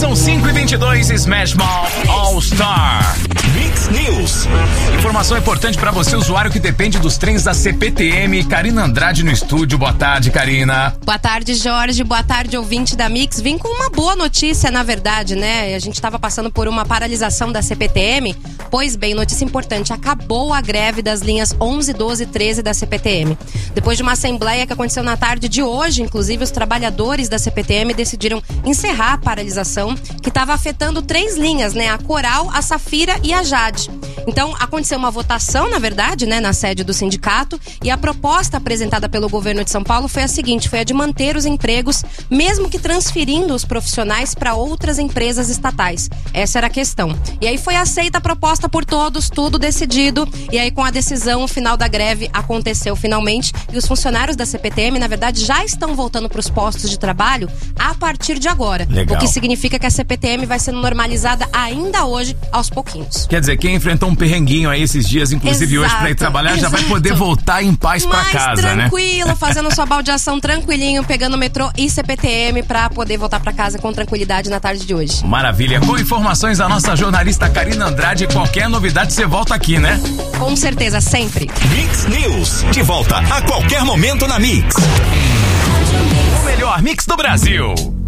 São 5h22, Smash Mouth All Star Mix News. Informação importante para você, usuário que depende dos trens da CPTM. Karina Andrade no estúdio. Boa tarde, Karina. Boa tarde, Jorge. Boa tarde, ouvinte da Mix. Vim com uma boa notícia, na verdade, né? A gente estava passando por uma paralisação da CPTM. Pois bem, notícia importante. Acabou a greve das linhas 11, 12 e 13 da CPTM. Depois de uma assembleia que aconteceu na tarde de hoje, inclusive, os trabalhadores da CPTM decidiram encerrar a paralisação, que estava afetando 3 linhas, né? A Coral, a Safira e a Jade. Então, aconteceu uma votação, na verdade, né, na sede do sindicato, e a proposta apresentada pelo governo de São Paulo foi a seguinte, foi a de manter os empregos, mesmo que transferindo os profissionais para outras empresas estatais. Essa era a questão. E aí foi aceita a proposta por todos, tudo decidido, e aí com a decisão, o final da greve aconteceu finalmente, e os funcionários da CPTM, na verdade, já estão voltando para os postos de trabalho a partir de agora. Legal. O que significa que a CPTM vai sendo normalizada ainda hoje, aos pouquinhos. Quer dizer, quem enfrentou um perrenguinho aí esses dias, inclusive hoje pra ir trabalhar, já vai poder voltar em paz pra casa, né? Tranquilo, fazendo sua baldeação tranquilinho, pegando o metrô e CPTM pra poder voltar pra casa com tranquilidade na tarde de hoje. Maravilha. Com informações da nossa jornalista Karina Andrade, qualquer novidade você volta aqui, né? Com certeza, sempre. Mix News, de volta a qualquer momento na Mix. O melhor mix do Brasil.